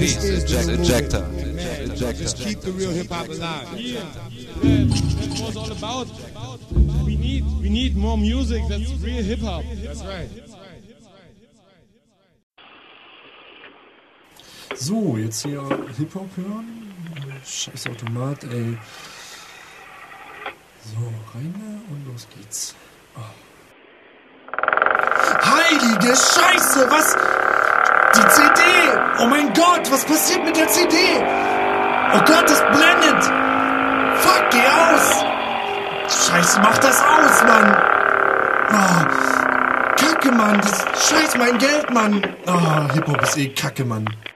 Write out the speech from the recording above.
peace. Ejector. Just keep the real hip-hop alive. Yeah, that's what it's all about. We need more music that's real hip-hop. That's right. So, jetzt hier Hip-Hop hören. Scheiß Automat, ey. So, rein und los geht's. Oh. Heilige Scheiße, was? Die CD! Oh mein Gott, was passiert mit der CD? Oh Gott, das blendet! Fuck, geh aus! Scheiße, mach das aus, Mann! Oh, Kacke, Mann! Das Scheiß mein Geld, Mann! Oh, Hip-Hop ist eh Kacke, Mann.